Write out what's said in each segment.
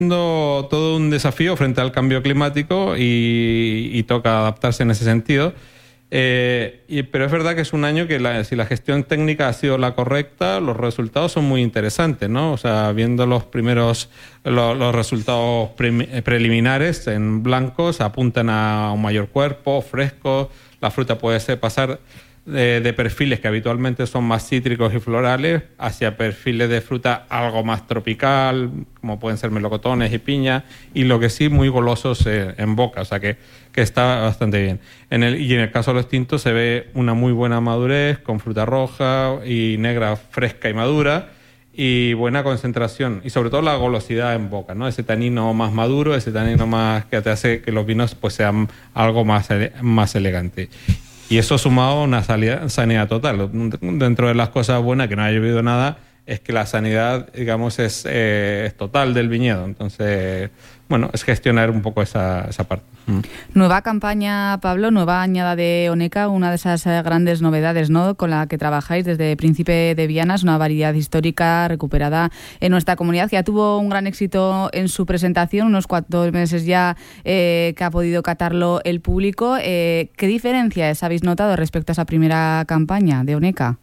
todo un desafío frente al cambio climático y toca adaptarse en ese sentido. Pero es verdad que es un año que si la gestión técnica ha sido la correcta, los resultados son muy interesantes, ¿no? O sea, viendo los resultados preliminares en blancos, apuntan a un mayor cuerpo, fresco. La fruta puede pasar de perfiles que habitualmente son más cítricos y florales hacia perfiles de fruta algo más tropical, como pueden ser melocotones y piña, y lo que sí, muy golosos en boca, o sea que está bastante bien. En el caso de los tintos se ve una muy buena madurez, con fruta roja y negra fresca y madura, y buena concentración, y sobre todo la golosidad en boca, ¿no? Ese tanino más maduro, ese tanino más que te hace que los vinos pues sean algo más elegantes. Y eso sumado a una sanidad total. Dentro de las cosas buenas, que no ha llovido nada, es que la sanidad, digamos, es total del viñedo. Entonces, bueno, es gestionar un poco esa parte. Nueva campaña, Pablo, nueva añada de Oneca, una de esas grandes novedades, ¿no?, con la que trabajáis desde Príncipe de Viana, es una variedad histórica recuperada en nuestra comunidad, que ya tuvo un gran éxito en su presentación, unos 4 meses ya que ha podido catarlo el público. ¿Qué diferencias habéis notado respecto a esa primera campaña de Oneca?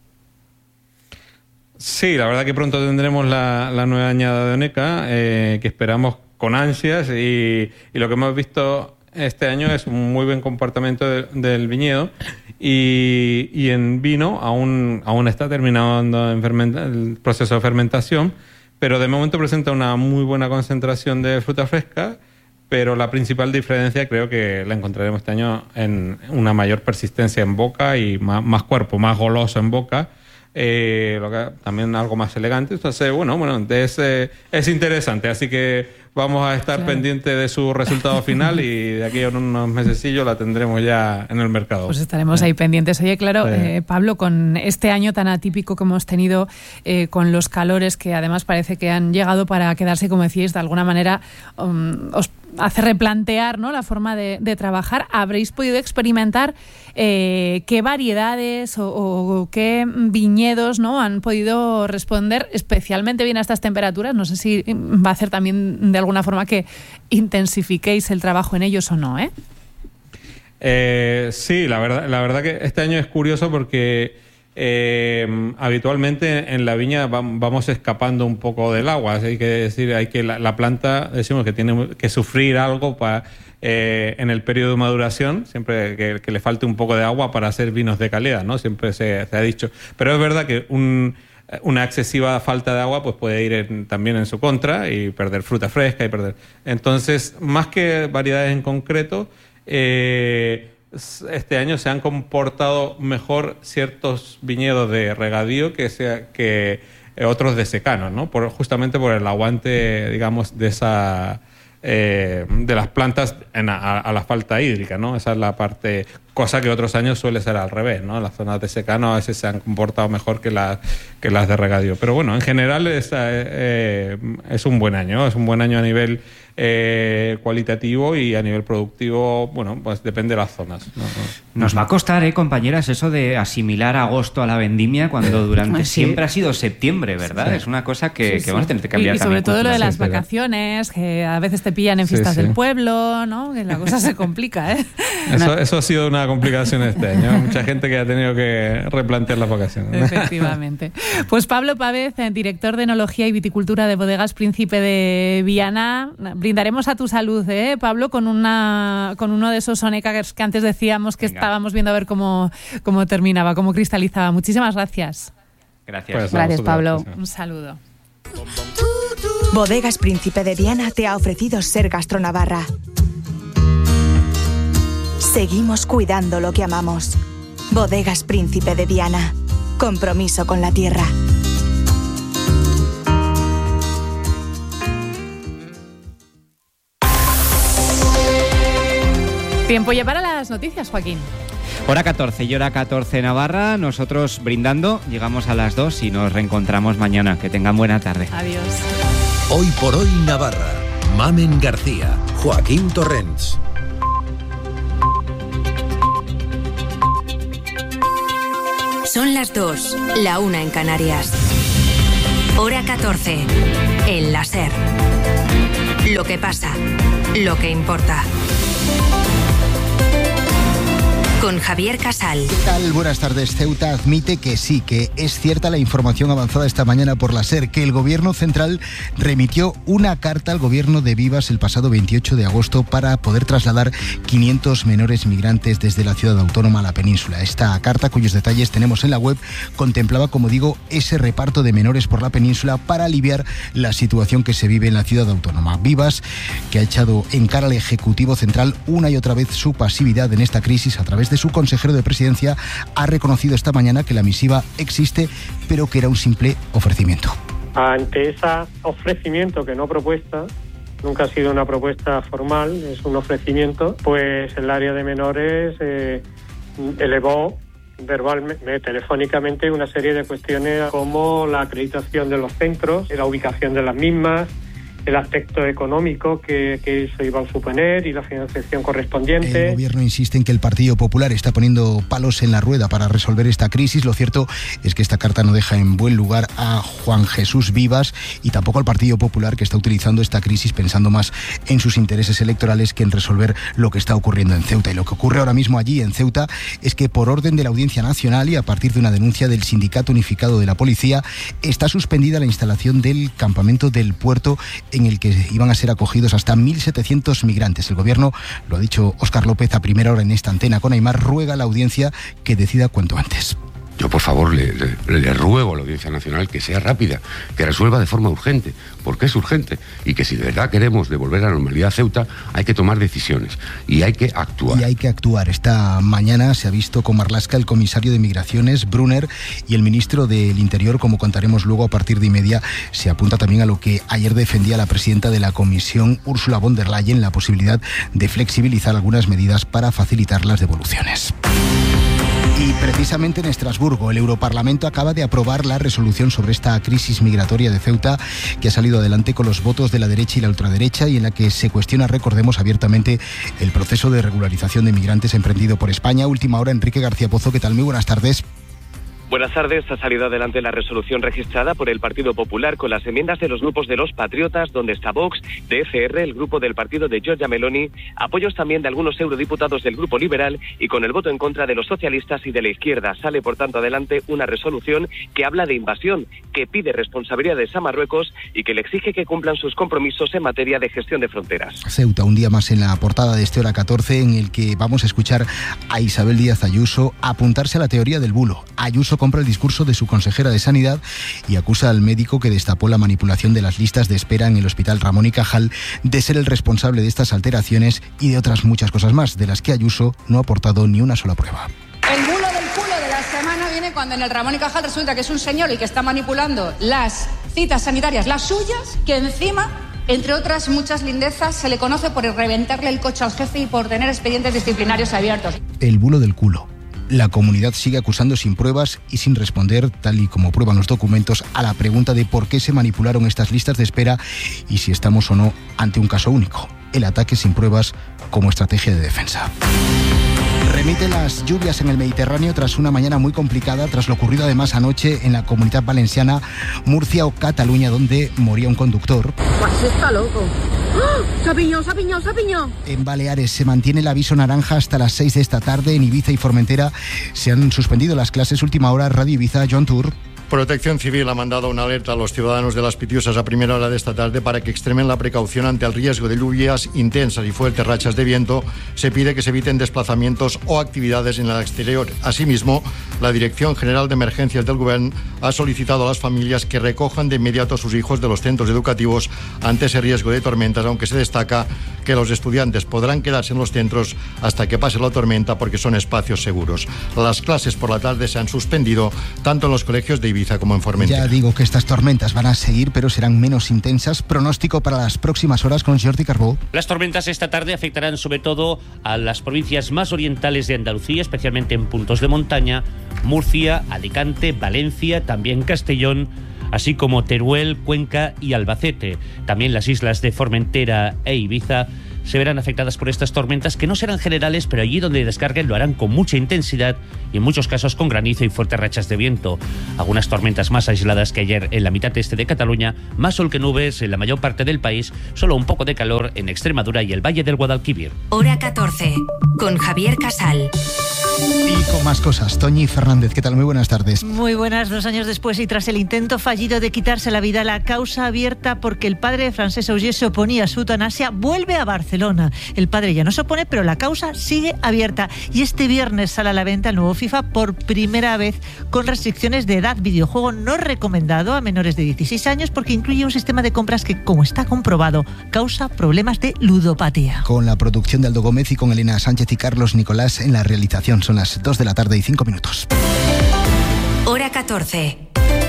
Sí, la verdad que pronto tendremos la nueva añada de Oneca, que esperamos con ansias, y lo que hemos visto este año es un muy buen comportamiento del viñedo, y en vino aún está terminando el proceso de fermentación, pero de momento presenta una muy buena concentración de fruta fresca, pero la principal diferencia creo que la encontraremos este año en una mayor persistencia en boca y más cuerpo, más goloso en boca. También algo más elegante. Entonces, bueno, es interesante, así que vamos a estar pendientes de su resultado final, y de aquí a unos mesecillos la tendremos ya en el mercado. Pues estaremos ahí pendientes. Oye, claro, Pablo, con este año tan atípico que hemos tenido, con los calores que además parece que han llegado para quedarse, como decíais, de alguna manera os hace replantear, ¿no?, la forma de trabajar. ¿Habréis podido experimentar qué variedades o qué viñedos, ¿no?, han podido responder especialmente bien a estas temperaturas? No sé si va a hacer también de alguna forma que intensifiquéis el trabajo en ellos o no, ¿eh? Sí, la verdad que este año es curioso porque habitualmente en la viña vamos escapando un poco del agua. Hay que decir, la planta, decimos que tiene que sufrir algo en el periodo de maduración, siempre que le falte un poco de agua para hacer vinos de calidad, ¿no? Siempre se ha dicho. Pero es verdad que una excesiva falta de agua pues puede ir también en su contra y perder fruta fresca Entonces, más que variedades en concreto, este año se han comportado mejor ciertos viñedos de regadío que otros de secano, ¿no? Justamente por el aguante, digamos, de las plantas a la falta hídrica, ¿no? Esa es la parte, cosa que otros años suele ser al revés, ¿no? Las zonas de secano a veces se han comportado mejor que las de regadío. Pero bueno, en general es un buen año, es un buen año a nivel cualitativo, y a nivel productivo, bueno, pues depende de las zonas, ¿no? Nos va a costar, compañeras, eso de asimilar agosto a la vendimia cuando durante siempre ha sido septiembre, ¿verdad? Sí. Es una cosa que vamos a tener que cambiar. Y sobre todo lo de las vacaciones, que a veces te pillan en fiestas del pueblo, ¿no? Que la cosa se complica, ¿eh? Eso ha sido una complicación este año. Mucha gente que ha tenido que replantear las vacaciones. Efectivamente. Pues Pablo Pávez, director de Enología y Viticultura de Bodegas Príncipe de Viana. Brindaremos a tu salud, Pablo, con uno de esos Oneca que antes decíamos que estábamos viendo a ver cómo terminaba, cómo cristalizaba. Muchísimas gracias. Gracias. Pues gracias, Pablo. Un saludo. Bodegas Príncipe de Viana te ha ofrecido Ser Gastronavarra. Seguimos cuidando lo que amamos. Bodegas Príncipe de Viana. Compromiso con la tierra. Tiempo ya para las noticias, Joaquín. Hora 14 y hora 14 Navarra. Nosotros brindando, llegamos a las 2 y nos reencontramos mañana. Que tengan buena tarde. Adiós. Hoy por hoy Navarra. Mamen García, Joaquín Torrents. Son las 2, la 1 en Canarias. Hora 14, en la SER. Lo que pasa, lo que importa. Con Javier Casal. ¿Qué tal? Buenas tardes. Ceuta admite que sí, que es cierta la información avanzada esta mañana por la SER, que el Gobierno Central remitió una carta al Gobierno de Vivas el pasado 28 de agosto para poder trasladar 500 menores migrantes desde la ciudad autónoma a la península. Esta carta, cuyos detalles tenemos en la web, contemplaba, como digo, ese reparto de menores por la península para aliviar la situación que se vive en la ciudad autónoma. Vivas, que ha echado en cara al Ejecutivo Central una y otra vez su pasividad en esta crisis a través de su consejero de Presidencia, ha reconocido esta mañana que la misiva existe, pero que era un simple ofrecimiento. Ante ese ofrecimiento, que no propuesta, nunca ha sido una propuesta formal, es un ofrecimiento, pues el área de menores elevó verbalmente, telefónicamente, una serie de cuestiones como la acreditación de los centros, la ubicación de las mismas, el aspecto económico que eso iba a suponer y la financiación correspondiente. El Gobierno insiste en que el Partido Popular está poniendo palos en la rueda para resolver esta crisis. Lo cierto es que esta carta no deja en buen lugar a Juan Jesús Vivas y tampoco al Partido Popular, que está utilizando esta crisis pensando más en sus intereses electorales que en resolver lo que está ocurriendo en Ceuta. Y lo que ocurre ahora mismo allí en Ceuta es que, por orden de la Audiencia Nacional y a partir de una denuncia del Sindicato Unificado de la Policía, está suspendida la instalación del campamento del puerto en el que iban a ser acogidos hasta 1.700 migrantes. El Gobierno, lo ha dicho Óscar López a primera hora en esta antena con Aimar, ruega a la audiencia que decida cuanto antes. Yo, por favor, le ruego a la Audiencia Nacional que sea rápida, que resuelva de forma urgente, porque es urgente, y que si de verdad queremos devolver la normalidad a Ceuta, hay que tomar decisiones y hay que actuar. Y hay que actuar. Esta mañana se ha visto con Marlaska el comisario de Migraciones, Brunner, y el ministro del Interior, como contaremos luego a partir de 1:30, se apunta también a lo que ayer defendía la presidenta de la Comisión, Ursula von der Leyen, la posibilidad de flexibilizar algunas medidas para facilitar las devoluciones. Y precisamente en Estrasburgo, el Europarlamento acaba de aprobar la resolución sobre esta crisis migratoria de Ceuta, que ha salido adelante con los votos de la derecha y la ultraderecha, y en la que se cuestiona, recordemos, abiertamente el proceso de regularización de migrantes emprendido por España. Última hora, Enrique García Pozo, ¿qué tal? Muy buenas tardes. Buenas tardes. Ha salido adelante la resolución registrada por el Partido Popular con las enmiendas de los grupos de los Patriotas, donde está Vox, de ECR, el grupo del partido de Giorgia Meloni, apoyos también de algunos eurodiputados del Grupo Liberal y con el voto en contra de los socialistas y de la izquierda. Sale, por tanto, adelante una resolución que habla de invasión, que pide responsabilidades a Marruecos y que le exige que cumplan sus compromisos en materia de gestión de fronteras. Ceuta, un día más en la portada de este Hora 14, en el que vamos a escuchar a Isabel Díaz Ayuso apuntarse a la teoría del bulo. Ayuso compra el discurso de su consejera de Sanidad y acusa al médico que destapó la manipulación de las listas de espera en el Hospital Ramón y Cajal de ser el responsable de estas alteraciones y de otras muchas cosas más, de las que Ayuso no ha aportado ni una sola prueba. El bulo del culo de la semana viene cuando en el Ramón y Cajal resulta que es un señor el que está manipulando las citas sanitarias, las suyas, que encima, entre otras muchas lindezas, se le conoce por reventarle el coche al jefe y por tener expedientes disciplinarios abiertos. El bulo del culo. La comunidad sigue acusando sin pruebas y sin responder, tal y como prueban los documentos, a la pregunta de por qué se manipularon estas listas de espera y si estamos o no ante un caso único. El ataque sin pruebas como estrategia de defensa. Remiten las lluvias en el Mediterráneo tras una mañana muy complicada, tras lo ocurrido además anoche en la Comunidad Valenciana, Murcia o Cataluña, donde moría un conductor. Pues está loco. ¡Oh! ¡Se ha piñado! En Baleares se mantiene el aviso naranja hasta las 6 de esta tarde. En Ibiza y Formentera se han suspendido las clases. Última hora, Radio Ibiza, John Tour. Protección Civil ha mandado una alerta a los ciudadanos de Las Pitiusas a primera hora de esta tarde para que extremen la precaución ante el riesgo de lluvias intensas y fuertes rachas de viento. Se pide que se eviten desplazamientos o actividades en el exterior. Asimismo, la Dirección General de Emergencias del Gobierno ha solicitado a las familias que recojan de inmediato a sus hijos de los centros educativos ante ese riesgo de tormentas, aunque se destaca que los estudiantes podrán quedarse en los centros hasta que pase la tormenta porque son espacios seguros. Las clases por la tarde se han suspendido tanto en los colegios de Ibiza como en Formentera. Ya digo que estas tormentas van a seguir, pero serán menos intensas. Pronóstico para las próximas horas con Jordi Carbó. Las tormentas esta tarde afectarán sobre todo a las provincias más orientales de Andalucía, especialmente en puntos de montaña, Murcia, Alicante, Valencia, también Castellón, así como Teruel, Cuenca y Albacete. También las islas de Formentera e Ibiza se verán afectadas por estas tormentas, que no serán generales, pero allí donde descarguen lo harán con mucha intensidad y en muchos casos con granizo y fuertes rachas de viento. Algunas tormentas más aisladas que ayer en la mitad este de Cataluña, más sol que nubes en la mayor parte del país, solo un poco de calor en Extremadura y el Valle del Guadalquivir. Hora 14, con Javier Casal. Y con más cosas, Toñi Fernández, ¿qué tal? Muy buenas tardes. Muy buenas. 2 años después y tras el intento fallido de quitarse la vida, la causa abierta porque el padre de Francesc Auger se oponía a su eutanasia vuelve a Barcelona. El padre ya no se opone, pero la causa sigue abierta. Y este viernes sale a la venta el nuevo FIFA por primera vez con restricciones de edad. Videojuego no recomendado a menores de 16 años porque incluye un sistema de compras que, como está comprobado, causa problemas de ludopatía. Con la producción de Aldo Gómez y con Elena Sánchez y Carlos Nicolás en la realización. Son las 2 de la tarde y 5 minutos. Hora 14.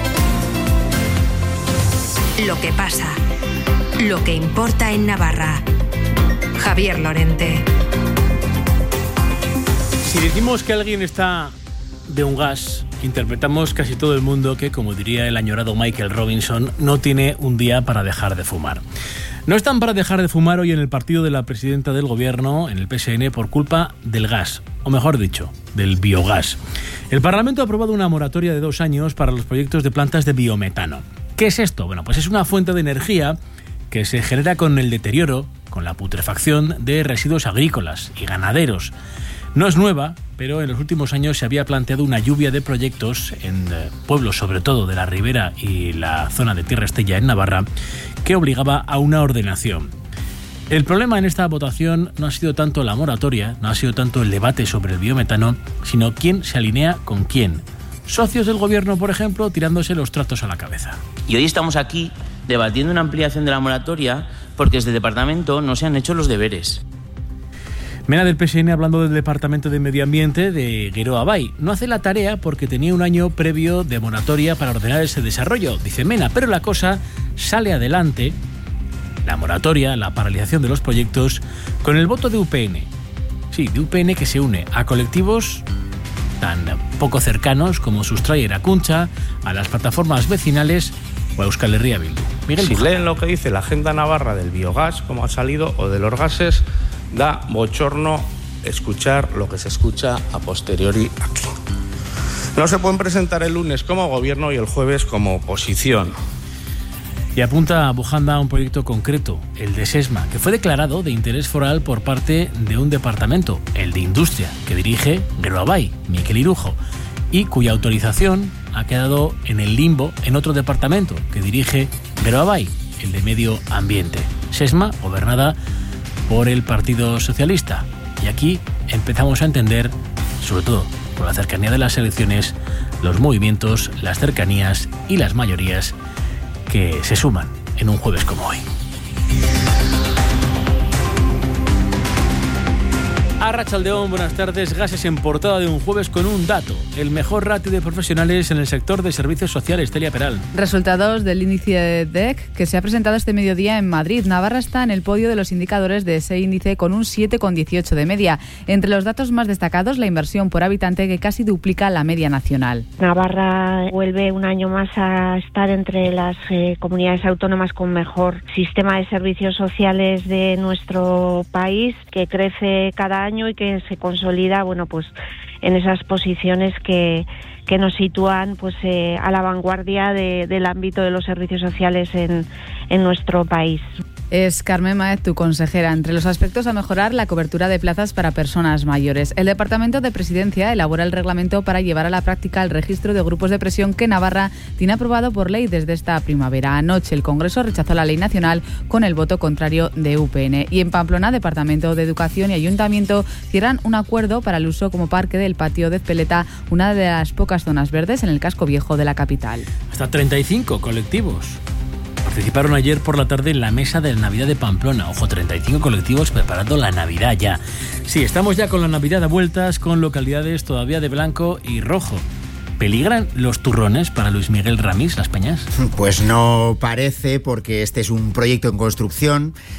Lo que pasa. Lo que importa en Navarra. Javier Lorente. Si decimos que alguien está de un gas, interpretamos casi todo el mundo que, como diría el añorado Michael Robinson, no tiene un día para dejar de fumar. No están para dejar de fumar hoy en el partido de la presidenta del gobierno, en el PSN, por culpa del gas, o mejor dicho, del biogás. El Parlamento ha aprobado una moratoria de 2 años para los proyectos de plantas de biometano. ¿Qué es esto? Bueno, pues es una fuente de energía que se genera con el deterioro, con la putrefacción de residuos agrícolas y ganaderos. No es nueva, pero en los últimos años se había planteado una lluvia de proyectos en pueblos, sobre todo de la Ribera y la zona de Tierra Estella en Navarra, que obligaba a una ordenación. El problema en esta votación no ha sido tanto la moratoria, no ha sido tanto el debate sobre el biometano, sino quién se alinea con quién. Socios del gobierno, por ejemplo, tirándose los trastos a la cabeza. Y hoy estamos aquí debatiendo una ampliación de la moratoria porque desde el departamento no se han hecho los deberes. Mena del PSN hablando del Departamento de Medio Ambiente de Geroa Bai. No hace la tarea porque tenía un año previo de moratoria para ordenar ese desarrollo, dice Mena, pero la cosa sale adelante, la moratoria, la paralización de los proyectos, con el voto de UPN. Sí, de UPN que se une a colectivos tan poco cercanos como Sustray Erakuntza, a las plataformas vecinales o a Euskal Herria Bildu. Miguel si leen lo que dice la Agenda Navarra del biogás, como ha salido, o de los gases, da bochorno escuchar lo que se escucha a posteriori aquí. No se pueden presentar el lunes como gobierno y el jueves como oposición. Y apunta a Bujanda a un proyecto concreto, el de Sesma, que fue declarado de interés foral por parte de un departamento, el de Industria, que dirige Geroa Bai, Mikel Irujo, y cuya autorización ha quedado en el limbo en otro departamento, que dirige Geroa Bai, el de Medio Ambiente. Sesma, gobernada por el Partido Socialista. Y aquí empezamos a entender, sobre todo por la cercanía de las elecciones, los movimientos, las cercanías y las mayorías que se suman en un jueves como hoy. Arratsaldeón, buenas tardes. Gases en portada de un jueves con un dato. El mejor ratio de profesionales en el sector de servicios sociales. Telia Peral. Resultados del índice de DEC que se ha presentado este mediodía en Madrid. Navarra está en el podio de los indicadores de ese índice con un 7,18 de media. Entre los datos más destacados, la inversión por habitante que casi duplica la media nacional. Navarra vuelve un año más a estar entre las comunidades autónomas con mejor sistema de servicios sociales de nuestro país, que crece cada año y que se consolida, bueno, pues en esas posiciones que nos sitúan pues a la vanguardia del ámbito de los servicios sociales en nuestro país. Es Carmen Maez, tu consejera. Entre los aspectos a mejorar, la cobertura de plazas para personas mayores. El Departamento de Presidencia elabora el reglamento para llevar a la práctica el registro de grupos de presión que Navarra tiene aprobado por ley desde esta primavera. Anoche el Congreso rechazó la ley nacional con el voto contrario de UPN. Y en Pamplona, Departamento de Educación y Ayuntamiento cierran un acuerdo para el uso como parque del patio de Ezpeleta, una de las pocas zonas verdes en el casco viejo de la capital. Hasta 35 colectivos participaron ayer por la tarde en la mesa de la Navidad de Pamplona. Ojo, 35 colectivos preparando la Navidad ya. Sí, estamos ya con la Navidad a vueltas, con localidades todavía de blanco y rojo. ¿Peligran los turrones para Luis Miguel Ramis, Las Peñas? Pues no parece, porque este es un proyecto en construcción.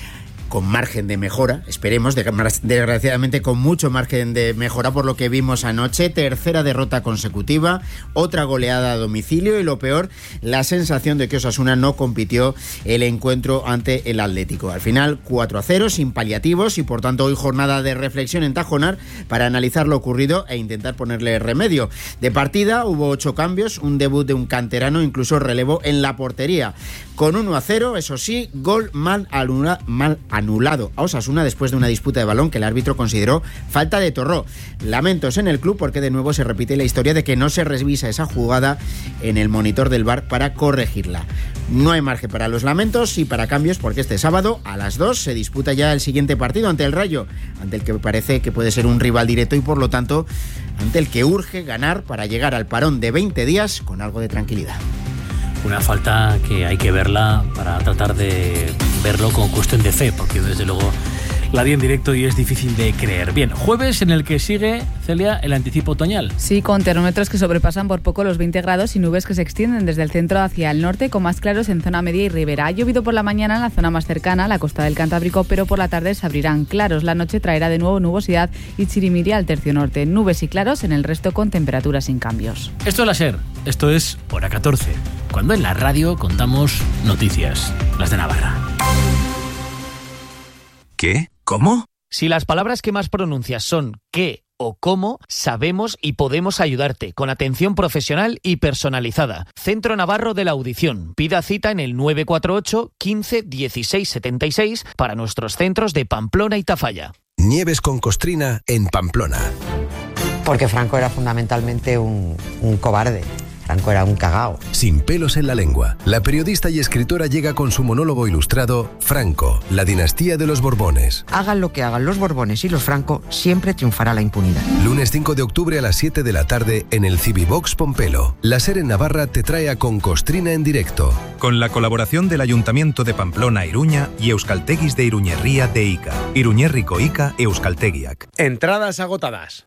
con margen de mejora, esperemos, desgraciadamente con mucho margen de mejora por lo que vimos anoche. Tercera derrota consecutiva, otra goleada a domicilio y lo peor, la sensación de que Osasuna no compitió el encuentro ante el Atlético. Al final 4-0 sin paliativos y por tanto hoy jornada de reflexión en Tajonar para analizar lo ocurrido e intentar ponerle remedio. De partida hubo 8 cambios, un debut de un canterano, incluso relevo en la portería. Con 1-0, eso sí, gol mal anulado a Osasuna después de una disputa de balón que el árbitro consideró falta de Torró. Lamentos en el club porque de nuevo se repite la historia de que no se revisa esa jugada en el monitor del VAR para corregirla. No hay margen para los lamentos y para cambios porque este sábado a las 2 se disputa ya el siguiente partido ante el Rayo, ante el que parece que puede ser un rival directo y por lo tanto ante el que urge ganar para llegar al parón de 20 días con algo de tranquilidad. Una falta que hay que verla para tratar de verlo con cuestión de fe, porque desde luego la vi en directo y es difícil de creer. Bien, jueves en el que sigue, Celia, el anticipo otoñal. Sí, con termómetros que sobrepasan por poco los 20 grados y nubes que se extienden desde el centro hacia el norte, con más claros en zona media y ribera. Ha llovido por la mañana en la zona más cercana, la costa del Cantábrico, pero por la tarde se abrirán claros. La noche traerá de nuevo nubosidad y chirimiri al tercio norte. Nubes y claros en el resto con temperaturas sin cambios. Esto es la SER, esto es Hora 14, cuando en la radio contamos noticias, las de Navarra. ¿Qué? ¿Cómo? Si las palabras que más pronuncias son qué o cómo, sabemos y podemos ayudarte con atención profesional y personalizada. Centro Navarro de la Audición. Pida cita en el 948 15 16 76 para nuestros centros de Pamplona y Tafalla. Nieves con Costrina en Pamplona. Porque Franco era fundamentalmente un cobarde. Franco era un cagao. Sin pelos en la lengua, la periodista y escritora llega con su monólogo ilustrado Franco, la dinastía de los Borbones. Hagan lo que hagan los Borbones y los Franco, siempre triunfará la impunidad. Lunes 5 de octubre a las 7 de la tarde en el Civivox Pompelo. La SER en Navarra te trae a Con Costrina en directo. Con la colaboración del Ayuntamiento de Pamplona Iruña y Euskalteguis de Iruñerría de Ica. Iruñerriko Ica Euskaltegiak. Entradas agotadas.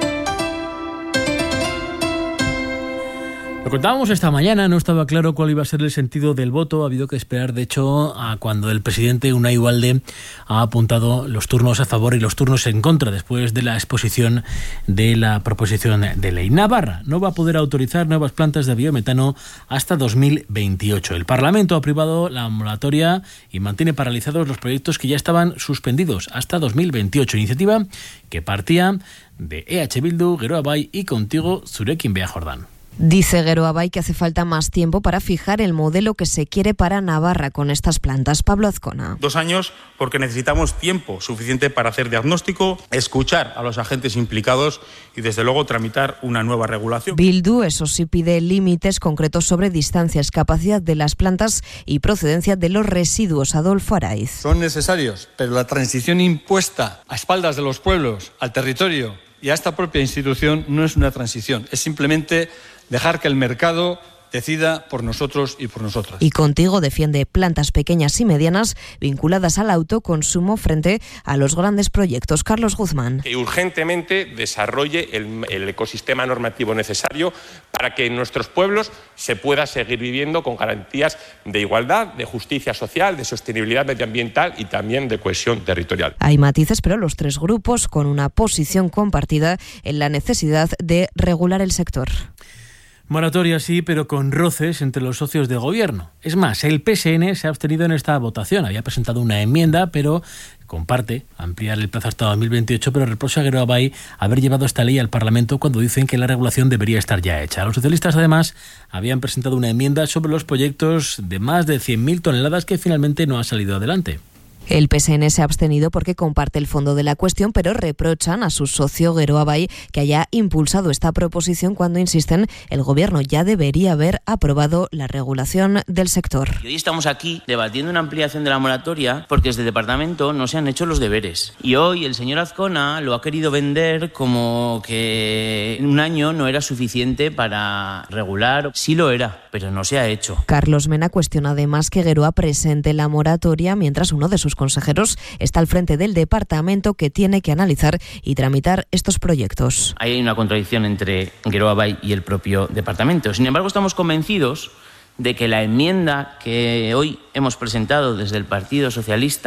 Lo contábamos esta mañana, no estaba claro cuál iba a ser el sentido del voto. Ha habido que esperar, de hecho, a cuando el presidente Unai Ugalde ha apuntado los turnos a favor y los turnos en contra después de la exposición de la proposición de ley. Navarra no va a poder autorizar nuevas plantas de biometano hasta 2028. El Parlamento ha aprobado la moratoria y mantiene paralizados los proyectos que ya estaban suspendidos hasta 2028. Iniciativa que partía de EH Bildu, Geroa Bai y Contigo, Zurekin Bea Jordán. Dice Geroa Bai que hace falta más tiempo para fijar el modelo que se quiere para Navarra con estas plantas. Pablo Azcona. 2 años porque necesitamos tiempo suficiente para hacer diagnóstico, escuchar a los agentes implicados y desde luego tramitar una nueva regulación. Bildu, eso sí, pide límites concretos sobre distancias, capacidad de las plantas y procedencia de los residuos. Adolfo Araiz. Son necesarios, pero la transición impuesta a espaldas de los pueblos, al territorio y a esta propia institución no es una transición, es simplemente dejar que el mercado decida por nosotros y por nosotras. Y Contigo defiende plantas pequeñas y medianas vinculadas al autoconsumo frente a los grandes proyectos. Carlos Guzmán. Que urgentemente desarrolle el ecosistema normativo necesario para que en nuestros pueblos se pueda seguir viviendo con garantías de igualdad, de justicia social, de sostenibilidad medioambiental y también de cohesión territorial. Hay matices, pero los 3 grupos con una posición compartida en la necesidad de regular el sector. Moratoria sí, pero con roces entre los socios de gobierno. Es más, el PSN se ha abstenido en esta votación. Había presentado una enmienda, pero comparte ampliar el plazo hasta 2028, pero reprocha a Geroa Bai haber llevado esta ley al Parlamento cuando dicen que la regulación debería estar ya hecha. Los socialistas, además, habían presentado una enmienda sobre los proyectos de más de 100.000 toneladas que finalmente no ha salido adelante. El PSN se ha abstenido porque comparte el fondo de la cuestión, pero reprochan a su socio Geroa Bai que haya impulsado esta proposición cuando insisten el gobierno ya debería haber aprobado la regulación del sector. Y hoy estamos aquí debatiendo una ampliación de la moratoria porque desde el departamento no se han hecho los deberes. Y hoy el señor Azcona lo ha querido vender como que 1 año no era suficiente para regular. Sí lo era, pero no se ha hecho. Carlos Mena cuestiona además que Geroa presente la moratoria mientras uno de sus consejeros está al frente del departamento que tiene que analizar y tramitar estos proyectos. Hay una contradicción entre Geroa Bai y el propio departamento. Sin embargo, estamos convencidos de que la enmienda que hoy hemos presentado desde el Partido Socialista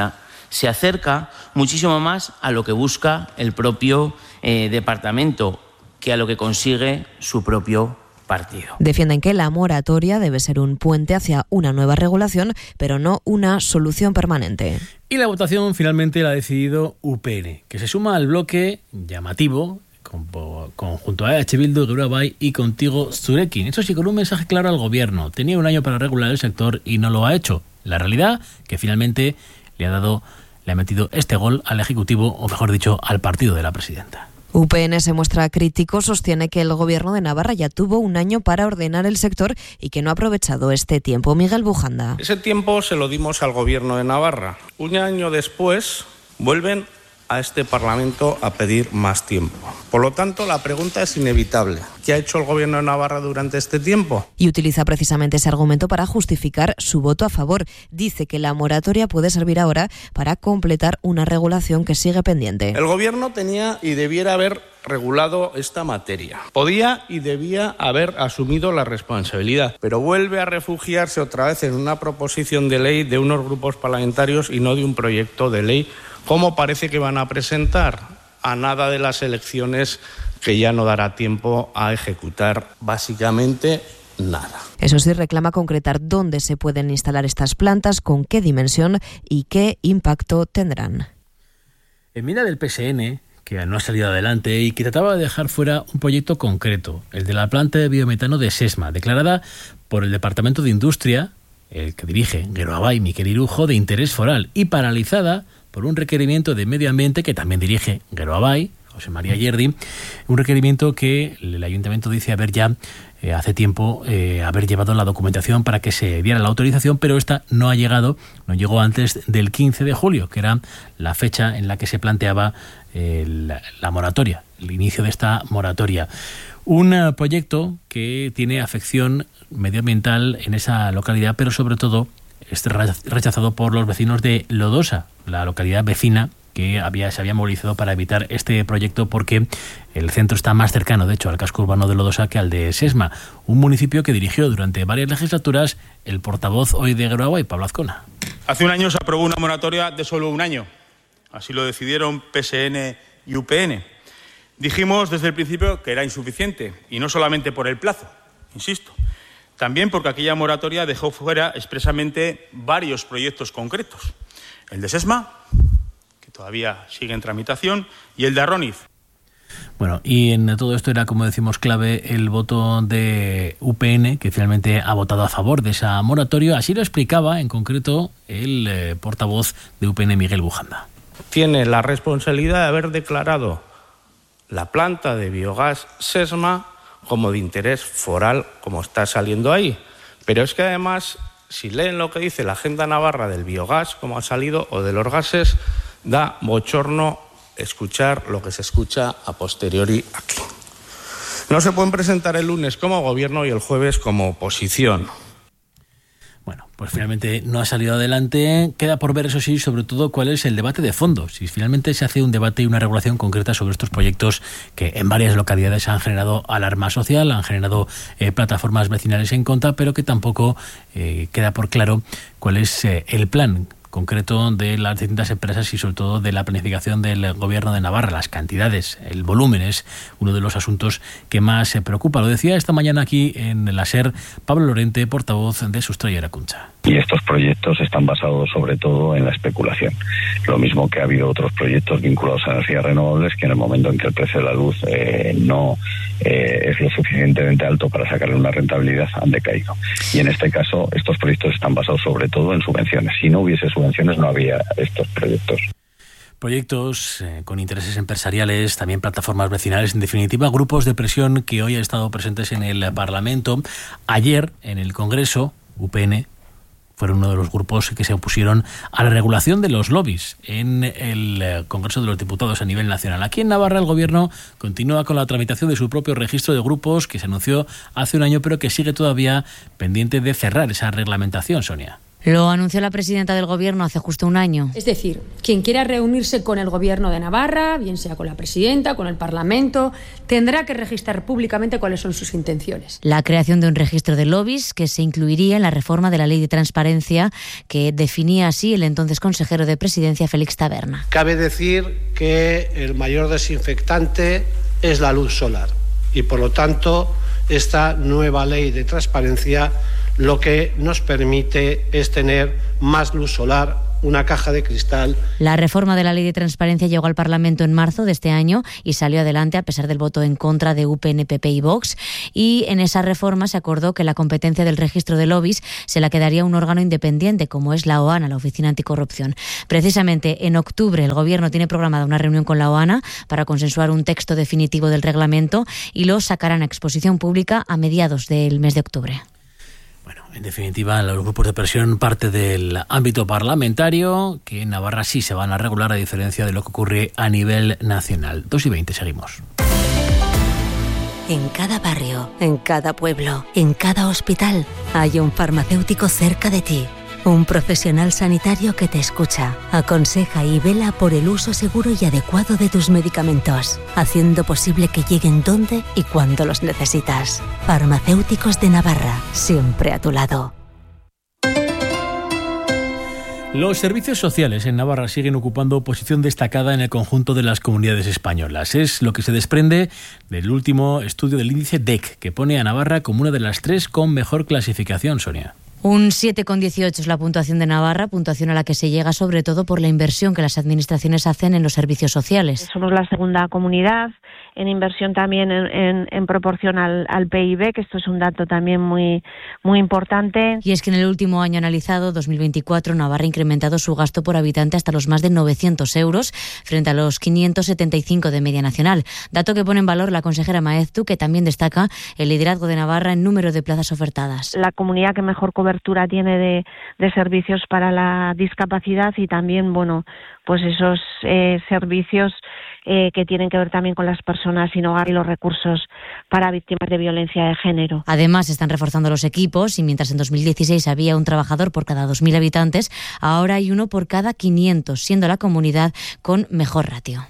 se acerca muchísimo más a lo que busca el propio departamento que a lo que consigue su propio partido. Defienden que la moratoria debe ser un puente hacia una nueva regulación, pero no una solución permanente. Y la votación finalmente la ha decidido UPN, que se suma al bloque llamativo junto a EH Bildu, Geroa Bai y Contigo Zurekin. Eso sí, con un mensaje claro al gobierno. Tenía un año para regular el sector y no lo ha hecho. La realidad, que finalmente le ha metido este gol al Ejecutivo, o mejor dicho, al partido de la presidenta. UPN se muestra crítico, sostiene que el Gobierno de Navarra ya tuvo un año para ordenar el sector y que no ha aprovechado este tiempo. Miguel Bujanda. Ese tiempo se lo dimos al Gobierno de Navarra. Un año después vuelven a este Parlamento a pedir más tiempo. Por lo tanto, la pregunta es inevitable. ¿Qué ha hecho el Gobierno de Navarra durante este tiempo? Y utiliza precisamente ese argumento para justificar su voto a favor. Dice que la moratoria puede servir ahora para completar una regulación que sigue pendiente. El Gobierno tenía y debiera haber regulado esta materia. Podía y debía haber asumido la responsabilidad, pero vuelve a refugiarse otra vez en una proposición de ley de unos grupos parlamentarios y no de un proyecto de ley, como parece que van a presentar a nada de las elecciones, que ya no dará tiempo a ejecutar básicamente nada. Eso sí, reclama concretar dónde se pueden instalar estas plantas, con qué dimensión y qué impacto tendrán. Enmienda del PSN, que no ha salido adelante y que trataba de dejar fuera un proyecto concreto, el de la planta de biometano de Sesma, declarada por el Departamento de Industria, el que dirige Geroa Bai, Miquel Irujo, de interés foral, y paralizada por un requerimiento de Medio Ambiente que también dirige Geroa Bai, José María Yerdi, un requerimiento que el Ayuntamiento dice haber ya hace tiempo haber llevado la documentación para que se diera la autorización, pero esta no llegó antes del 15 de julio, que era la fecha en la que se planteaba la moratoria, el inicio de esta moratoria. Un proyecto que tiene afección medioambiental en esa localidad, pero sobre todo es rechazado por los vecinos de Lodosa, la localidad vecina que se había movilizado para evitar este proyecto porque el centro está más cercano, de hecho, al casco urbano de Lodosa que al de Sesma, un municipio que dirigió durante varias legislaturas el portavoz hoy de Geroa Bai, Pablo Azcona. Hace un año se aprobó una moratoria de solo un año. Así lo decidieron PSN y UPN. Dijimos desde el principio que era insuficiente, y no solamente por el plazo, insisto, también porque aquella moratoria dejó fuera expresamente varios proyectos concretos. El de Sesma, que todavía sigue en tramitación, y el de Arroniz. Bueno, y en todo esto era, como decimos, clave el voto de UPN, que finalmente ha votado a favor de esa moratoria. Así lo explicaba en concreto el portavoz de UPN, Miguel Bujanda. Tiene la responsabilidad de haber declarado la planta de biogás Sesma como de interés foral, como está saliendo ahí. Pero es que además, si leen lo que dice la Agenda Navarra del biogás, como ha salido, o de los gases, da bochorno escuchar lo que se escucha a posteriori aquí. No se pueden presentar el lunes como gobierno y el jueves como oposición. Bueno, pues finalmente no ha salido adelante. Queda por ver, eso sí, sobre todo cuál es el debate de fondo. Si finalmente se hace un debate y una regulación concreta sobre estos proyectos que en varias localidades han generado alarma social, han generado plataformas vecinales en contra, pero que tampoco queda por claro cuál es el plan concreto de las distintas empresas y sobre todo de la planificación del Gobierno de Navarra. Las cantidades, el volumen es uno de los asuntos que más se preocupa. Lo decía esta mañana aquí en la SER Pablo Lorente, portavoz de Sustraya Erakuntza. Y estos proyectos están basados sobre todo en la especulación. Lo mismo que ha habido otros proyectos vinculados a energías renovables que en el momento en que el precio de la luz no es lo suficientemente alto para sacarle una rentabilidad, han decaído. Y en este caso, estos proyectos están basados sobre todo en subvenciones. Si no hubiese subvenciones, no habría estos proyectos. Proyectos con intereses empresariales, también plataformas vecinales, en definitiva, grupos de presión que hoy han estado presentes en el Parlamento. Ayer, en el Congreso, UPN fueron uno de los grupos que se opusieron a la regulación de los lobbies en el Congreso de los Diputados a nivel nacional. Aquí en Navarra el Gobierno continúa con la tramitación de su propio registro de grupos que se anunció hace un año, pero que sigue todavía pendiente de cerrar esa reglamentación, Sonia. Lo anunció la presidenta del Gobierno hace justo un año. Es decir, quien quiera reunirse con el Gobierno de Navarra, bien sea con la presidenta, con el Parlamento, tendrá que registrar públicamente cuáles son sus intenciones. La creación de un registro de lobbies que se incluiría en la reforma de la Ley de Transparencia que definía así el entonces consejero de Presidencia, Félix Taberna. Cabe decir que el mayor desinfectante es la luz solar y, por lo tanto, esta nueva Ley de Transparencia lo que nos permite es tener más luz solar, una caja de cristal. La reforma de la Ley de Transparencia llegó al Parlamento en marzo de este año y salió adelante a pesar del voto en contra de UPN, PP y Vox. Y en esa reforma se acordó que la competencia del registro de lobbies se la quedaría un órgano independiente, como es la OANA, la Oficina Anticorrupción. Precisamente en octubre el Gobierno tiene programada una reunión con la OANA para consensuar un texto definitivo del reglamento y lo sacarán a exposición pública a mediados del mes de octubre. En definitiva, los grupos de presión parte del ámbito parlamentario, que en Navarra sí se van a regular a diferencia de lo que ocurre a nivel nacional. 2:20, seguimos. En cada barrio, en cada pueblo, en cada hospital, hay un farmacéutico cerca de ti. Un profesional sanitario que te escucha, aconseja y vela por el uso seguro y adecuado de tus medicamentos, haciendo posible que lleguen donde y cuando los necesitas. Farmacéuticos de Navarra, siempre a tu lado. Los servicios sociales en Navarra siguen ocupando posición destacada en el conjunto de las comunidades españolas. Es lo que se desprende del último estudio del índice DEC, que pone a Navarra como una de las 3 con mejor clasificación, Sonia. Un 7,18 es la puntuación de Navarra, puntuación a la que se llega sobre todo por la inversión que las administraciones hacen en los servicios sociales. Somos la segunda comunidad en inversión también en proporción al PIB, que esto es un dato también muy importante. Y es que en el último año analizado, 2024, Navarra ha incrementado su gasto por habitante hasta los más de 900 euros, frente a los 575 de media nacional. Dato que pone en valor la consejera Maeztu, que también destaca el liderazgo de Navarra en número de plazas ofertadas. La comunidad que mejor cobertura tiene de servicios para la discapacidad y también, pues esos servicios que tienen que ver también con las personas sin hogar y los recursos para víctimas de violencia de género. Además, se están reforzando los equipos y mientras en 2016 había un trabajador por cada 2.000 habitantes, ahora hay uno por cada 500, siendo la comunidad con mejor ratio.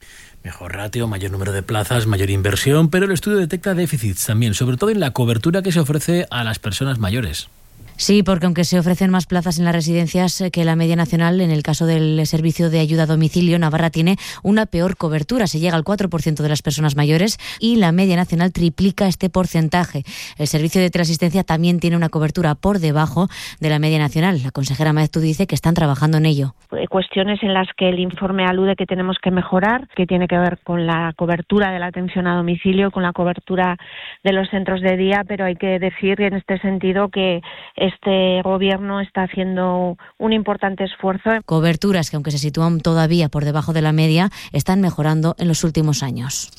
Mejor ratio, mayor número de plazas, mayor inversión, pero el estudio detecta déficits también, sobre todo en la cobertura que se ofrece a las personas mayores. Sí, porque aunque se ofrecen más plazas en las residencias que la media nacional, en el caso del servicio de ayuda a domicilio, Navarra tiene una peor cobertura. Se llega al 4% de las personas mayores y la media nacional triplica este porcentaje. El servicio de teleasistencia también tiene una cobertura por debajo de la media nacional. La consejera Maeztu dice que están trabajando en ello. Cuestiones en las que el informe alude que tenemos que mejorar, que tiene que ver con la cobertura de la atención a domicilio, con la cobertura de los centros de día, pero hay que decir en este sentido que este gobierno está haciendo un importante esfuerzo. Coberturas que, aunque se sitúan todavía por debajo de la media, están mejorando en los últimos años.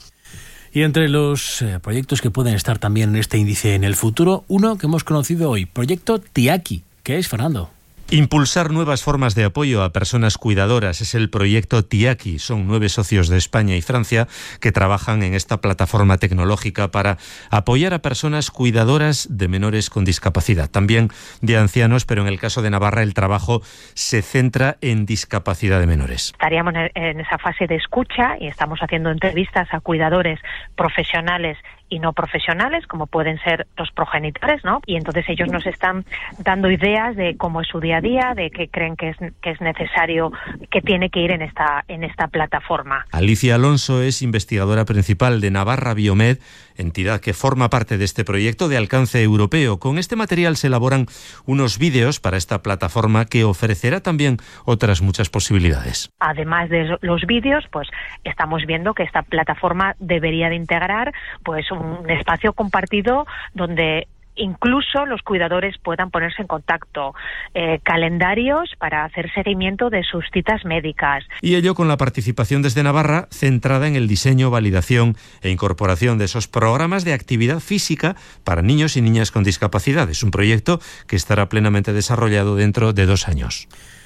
Y entre los proyectos que pueden estar también en este índice en el futuro, uno que hemos conocido hoy, proyecto TIAKI. ¿Qué es, Fernando? Impulsar nuevas formas de apoyo a personas cuidadoras es el proyecto TIAKI. Son 9 socios de España y Francia que trabajan en esta plataforma tecnológica para apoyar a personas cuidadoras de menores con discapacidad, también de ancianos, pero en el caso de Navarra el trabajo se centra en discapacidad de menores. Estaríamos en esa fase de escucha y estamos haciendo entrevistas a cuidadores profesionales y no profesionales, como pueden ser los progenitores, ¿no? Y entonces ellos nos están dando ideas de cómo es su día a día, de qué creen que es necesario, que tiene que ir en esta plataforma. Alicia Alonso es investigadora principal de Navarra Biomed, entidad que forma parte de este proyecto de alcance europeo. Con este material se elaboran unos vídeos para esta plataforma que ofrecerá también otras muchas posibilidades. Además de los vídeos, pues estamos viendo que esta plataforma debería de integrar pues un espacio compartido donde incluso los cuidadores puedan ponerse en contacto, calendarios para hacer seguimiento de sus citas médicas. Y ello con la participación desde Navarra centrada en el diseño, validación e incorporación de esos programas de actividad física para niños y niñas con discapacidad. Es un proyecto que estará plenamente desarrollado dentro de 2 años.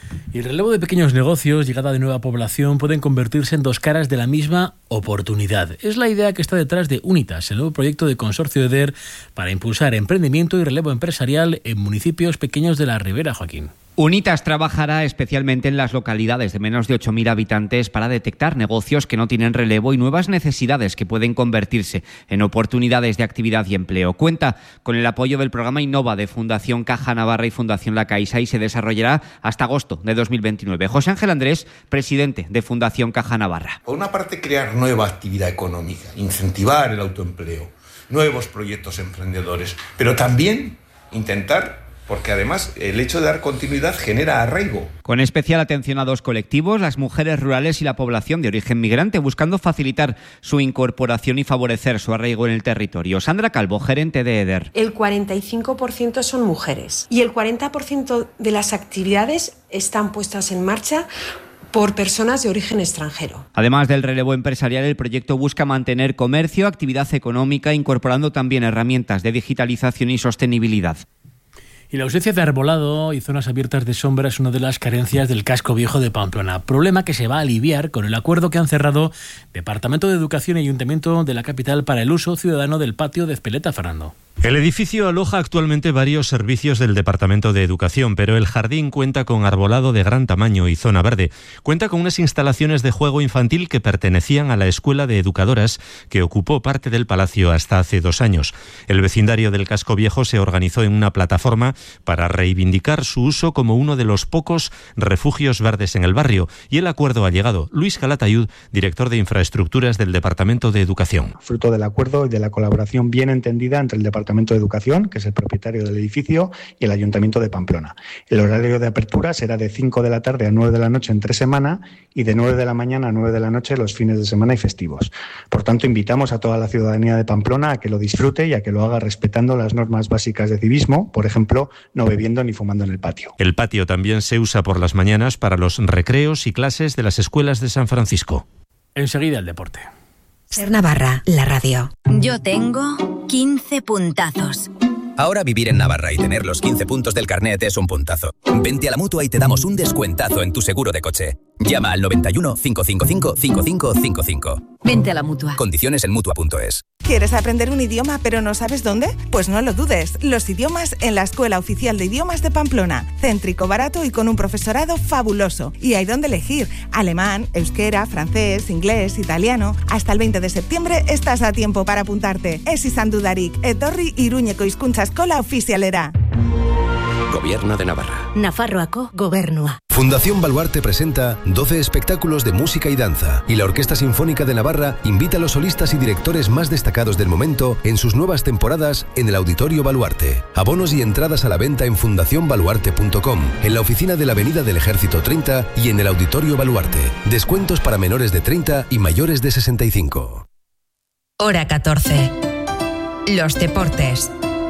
Y el relevo de pequeños negocios, llegada de nueva población, pueden convertirse en dos caras de la misma oportunidad. Es la idea que está detrás de Unitas, el nuevo proyecto de Consorcio EDER para impulsar emprendimiento y relevo empresarial en municipios pequeños de la Ribera, Joaquín. Unitas trabajará especialmente en las localidades de menos de 8.000 habitantes para detectar negocios que no tienen relevo y nuevas necesidades que pueden convertirse en oportunidades de actividad y empleo. Cuenta con el apoyo del programa Innova de Fundación Caja Navarra y Fundación La Caixa y se desarrollará hasta agosto de 2029. José Ángel Andrés, presidente de Fundación Caja Navarra. Por una parte, crear nueva actividad económica, incentivar el autoempleo, nuevos proyectos emprendedores, pero también intentar, porque además el hecho de dar continuidad genera arraigo. Con especial atención a dos colectivos, las mujeres rurales y la población de origen migrante, buscando facilitar su incorporación y favorecer su arraigo en el territorio. Sandra Calvo, gerente de EDER. El 45% son mujeres y el 40% de las actividades están puestas en marcha por personas de origen extranjero. Además del relevo empresarial, el proyecto busca mantener comercio, actividad económica, incorporando también herramientas de digitalización y sostenibilidad. Y la ausencia de arbolado y zonas abiertas de sombra es una de las carencias del casco viejo de Pamplona, problema que se va a aliviar con el acuerdo que han cerrado Departamento de Educación y Ayuntamiento de la capital para el uso ciudadano del patio de Ezpeleta, Fernando. El edificio aloja actualmente varios servicios del Departamento de Educación, pero el jardín cuenta con arbolado de gran tamaño y zona verde. Cuenta con unas instalaciones de juego infantil que pertenecían a la Escuela de Educadoras, que ocupó parte del palacio hasta hace 2 años. El vecindario del Casco Viejo se organizó en una plataforma para reivindicar su uso como uno de los pocos refugios verdes en el barrio, y el acuerdo ha llegado. Luis Calatayud, director de Infraestructuras del Departamento de Educación. Fruto del acuerdo y de la colaboración bien entendida entre el Departamento de Educación, que es el propietario del edificio, y el Ayuntamiento de Pamplona. El horario de apertura será de 5 de la tarde a 9 de la noche entre semana y de 9 de la mañana a 9 de la noche los fines de semana y festivos. Por tanto, invitamos a toda la ciudadanía de Pamplona a que lo disfrute y a que lo haga respetando las normas básicas de civismo, por ejemplo, no bebiendo ni fumando en el patio. El patio también se usa por las mañanas para los recreos y clases de las escuelas de San Francisco. Enseguida el deporte. Ser Navarra, la radio. Yo tengo 15 puntazos. Ahora vivir en Navarra y tener los 15 puntos del carnet es un puntazo. Vente a la Mutua y te damos un descuentazo en tu seguro de coche. Llama al 91 555 5555. Vente a la Mutua. Condiciones en Mutua.es. ¿Quieres aprender un idioma pero no sabes dónde? Pues no lo dudes. Los idiomas en la Escuela Oficial de Idiomas de Pamplona. Céntrico, barato y con un profesorado fabuloso. Y hay donde elegir. Alemán, euskera, francés, inglés, italiano. Hasta el 20 de septiembre estás a tiempo para apuntarte. Ez izan dudarik. Etorri Iruñeko hizkuntza eskola ofizialera. Gobierno de Navarra. Nafarroako Gobernua. Fundación Baluarte presenta 12 espectáculos de música y danza, y la Orquesta Sinfónica de Navarra invita a los solistas y directores más destacados del momento en sus nuevas temporadas en el Auditorio Baluarte. Abonos y entradas a la venta en fundacionbaluarte.com, en la oficina de la Avenida del Ejército 30 y en el Auditorio Baluarte. Descuentos para menores de 30 y mayores de 65. Hora 14. Los deportes.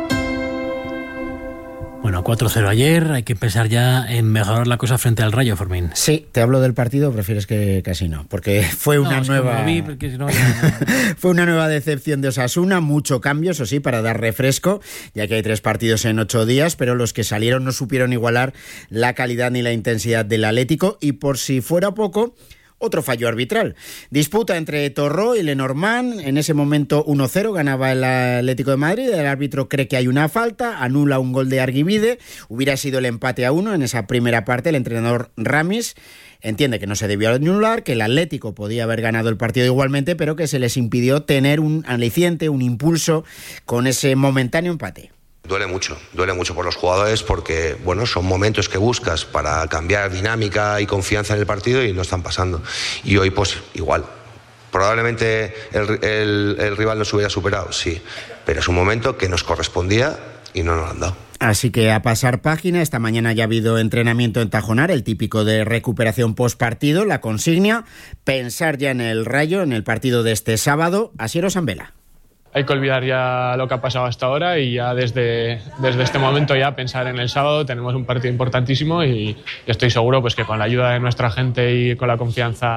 Bueno, 4-0 ayer, hay que pensar ya en mejorar la cosa frente al Rayo, Fermín. Sí, ¿te hablo del partido o prefieres que casi no? Porque fue una nueva... Fue una nueva decepción de Osasuna, mucho cambio, eso sí, para dar refresco, ya que hay 3 partidos en 8 días, pero los que salieron no supieron igualar la calidad ni la intensidad del Atlético, y por si fuera poco, otro fallo arbitral. Disputa entre Torró y Lenormand. En ese momento 1-0 ganaba el Atlético de Madrid. El árbitro cree que hay una falta, anula un gol de Arguibide. Hubiera sido el empate a 1 en esa primera parte. El entrenador Ramis entiende que no se debió anular, que el Atlético podía haber ganado el partido igualmente, pero que se les impidió tener un aliciente, un impulso con ese momentáneo empate. Duele mucho por los jugadores porque, bueno, son momentos que buscas para cambiar dinámica y confianza en el partido y no están pasando. Y hoy, pues, igual. Probablemente el rival nos hubiera superado, sí, pero es un momento que nos correspondía y no nos lo han dado. Así que a pasar página. Esta mañana ya ha habido entrenamiento en Tajonar, el típico de recuperación post partido, la consigna, pensar ya en el Rayo, en el partido de este sábado. Asier Osambela. Hay que olvidar ya lo que ha pasado hasta ahora y ya desde este momento ya pensar en el sábado. Tenemos un partido importantísimo y estoy seguro pues que con la ayuda de nuestra gente y con la confianza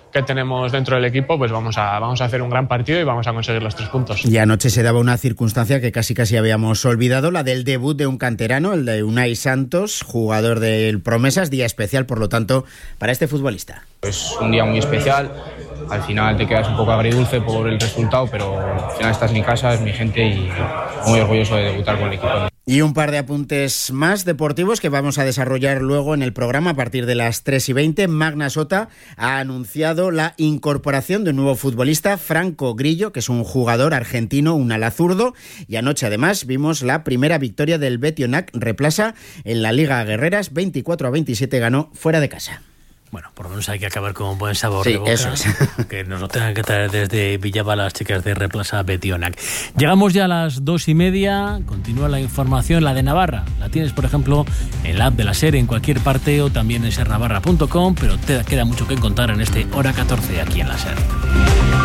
tenemos dentro del equipo, pues vamos a hacer un gran partido y vamos a conseguir los 3 puntos. Y anoche se daba una circunstancia que casi habíamos olvidado, la del debut de un canterano, el de Unai Santos, jugador del Promesas, día especial, por lo tanto, para este futbolista. Es un día muy especial, al final te quedas un poco agridulce por el resultado, pero al final esta es mi casa, es mi gente y muy orgulloso de debutar con el equipo. Y un par de apuntes más deportivos que vamos a desarrollar luego en el programa a partir de las 3:20. Magna Sota ha anunciado la incorporación de un nuevo futbolista, Franco Grillo, que es un jugador argentino, un ala zurdo. Y anoche además vimos la primera victoria del Betionac Replasa en la Liga Guerreras, 24-27 ganó fuera de casa. Bueno, por lo menos hay que acabar con un buen sabor de boca. Eso es. Que nos lo tengan que traer desde Villaba las chicas de Replasa Betionac. Llegamos ya a las 2:30. Continúa la información, la de Navarra. La tienes, por ejemplo, en la app de la SER, en cualquier parte, o también en sernavarra.com, pero te queda mucho que contar en este Hora 14 aquí en la SER.